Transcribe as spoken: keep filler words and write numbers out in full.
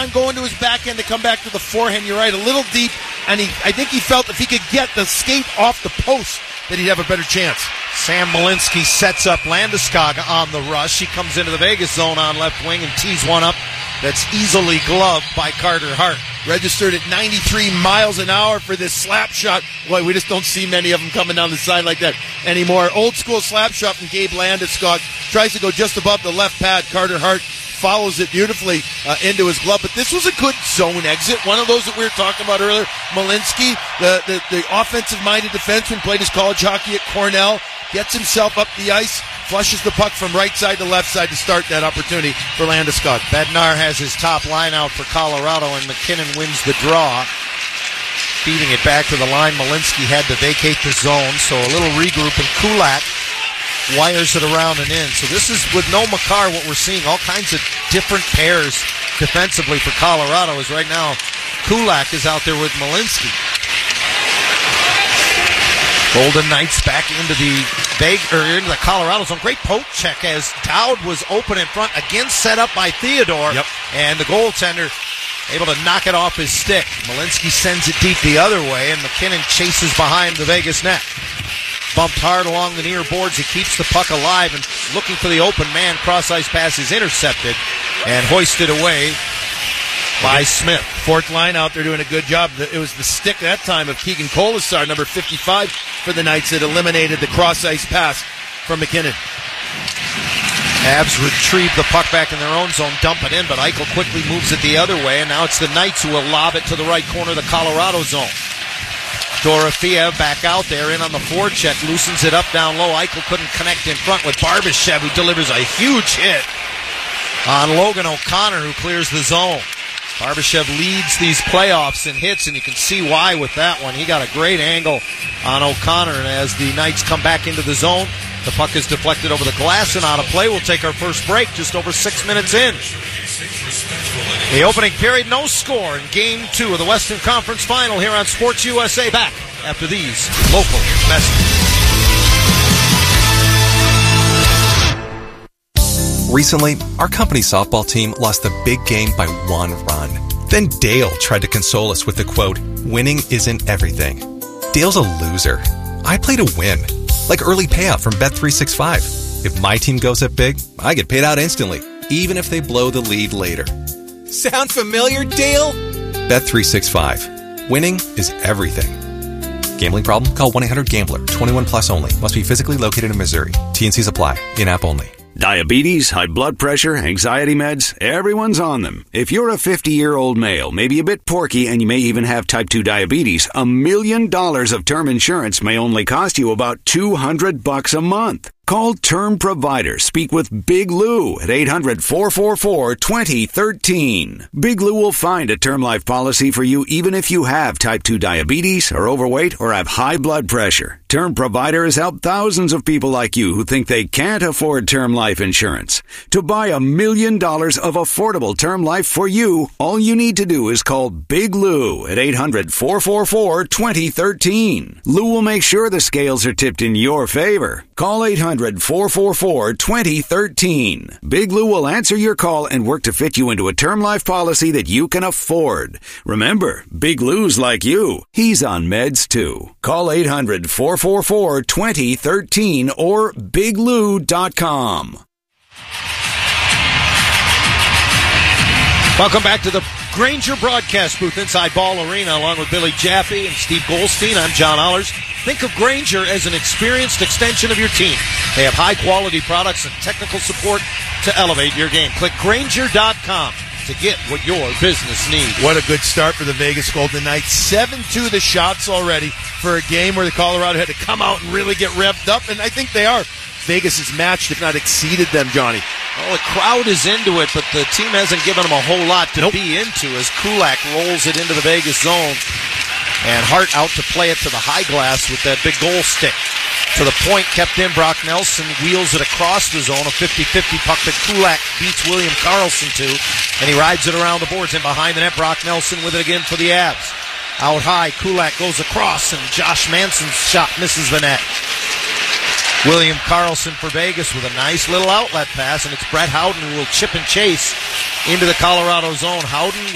time going to his backhand to come back to the forehand. You're right, a little deep, and he, I think he felt if he could get the skate off the post that he'd have a better chance. Sam Malinsky sets up Landeskog on the rush. He comes into the Vegas zone on left wing and tees one up that's easily gloved by Carter Hart. Registered at ninety-three miles an hour for this slap shot. Boy, we just don't see many of them coming down the side like that anymore. Old school slap shot from Gabe Landeskog. Tries to go just above the left pad. Carter Hart follows it beautifully uh, into his glove. But this was a good zone exit. One of those that we were talking about earlier. Malinsky, the, the, the offensive-minded defenseman, played his college hockey at Cornell. Gets himself up the ice, flushes the puck from right side to left side to start that opportunity for Landeskog. Bednar has his top line out for Colorado, and McKinnon wins the draw. Feeding it back to the line, Malinsky had to vacate the zone, so a little regroup, and Kulak wires it around and in. So this is, with no Makar, what we're seeing, all kinds of different pairs defensively for Colorado, is right now Kulak is out there with Malinsky. Golden Knights back into the Beg, or into the Colorado zone. Great poke check as Dowd was open in front, again set up by Theodore, yep. And the goaltender able to knock it off his stick. Malinsky sends it deep the other way, and McKinnon chases behind the Vegas net. Bumped hard along the near boards. He keeps the puck alive and looking for the open man. Cross-ice pass is intercepted and hoisted away by Smith. Fourth line out there doing a good job. It was the stick that time of Keegan Colasar, number fifty-five for the Knights, that eliminated the cross-ice pass from McKinnon. Avs retrieve the puck back in their own zone, dump it in, but Eichel quickly moves it the other way, and now it's the Knights who will lob it to the right corner of the Colorado zone. Dorofeev back out there, in on the forecheck, loosens it up down low. Eichel couldn't connect in front with Barbashev, who delivers a huge hit on Logan O'Connor, who clears the zone. Barbashev leads these playoffs in hits, and you can see why with that one. He got a great angle on O'Connor, and as the Knights come back into the zone, the puck is deflected over the glass and out of play. We'll take our first break just over six minutes in. The opening period, no score in Game two of the Western Conference Final here on Sports U S A. Back after these local messages. Recently, our company softball team lost the big game by one run. Then Dale tried to console us with the quote, "Winning isn't everything." Dale's a loser. I play to win. Like early payout from Bet three sixty-five. If my team goes up big, I get paid out instantly, even if they blow the lead later. Sound familiar, Dale? Bet three sixty-five. Winning is everything. Gambling problem? Call one eight hundred gambler. twenty-one plus only. Must be physically located in Missouri. T and Cs apply. In-app only. Diabetes, high blood pressure, anxiety meds, everyone's on them. If you're a fifty-year-old male, maybe a bit porky, and you may even have type two diabetes, a million dollars of term insurance may only cost you about two hundred bucks a month. Call Term Provider. Speak with Big Lou at eight hundred, four four four, two zero one three. Big Lou will find a term life policy for you even if you have type two diabetes, are overweight, or have high blood pressure. Term Provider has helped thousands of people like you who think they can't afford term life insurance. To buy a million dollars of affordable term life for you, all you need to do is call Big Lou at eight hundred, four four four, two zero one three. Lou will make sure the scales are tipped in your favor. Call eight hundred, four four four, two zero one three. Big Lou will answer your call and work to fit you into a term life policy that you can afford. Remember, Big Lou's like you. He's on meds too. Call eight hundred, four four four, two zero one three or big lou dot com. Welcome back to the Grainger broadcast booth inside Ball Arena, along with Billy Jaffe and Steve Goldstein. I'm John Allers. Think of Grainger as an experienced extension of your team. They have high-quality products and technical support to elevate your game. Click Grainger dot com to get what your business needs. What a good start for the Vegas Golden Knights. seven two the shots already for a game where the Colorado had to come out and really get revved up, and I think they are. Vegas has matched, if not exceeded them, Johnny. Well, the crowd is into it, but the team hasn't given them a whole lot to nope. be into as Kulak rolls it into the Vegas zone. And Hart out to play it to the high glass with that big goal stick. To the point, kept in. Brock Nelson wheels it across the zone. A fifty-fifty puck that Kulak beats William Karlsson to. And he rides it around the boards. And behind the net, Brock Nelson with it again for the Avs. Out high, Kulak goes across, and Josh Manson's shot misses the net. William Karlsson for Vegas with a nice little outlet pass, and it's Brett Howden who will chip and chase into the Colorado zone. Howden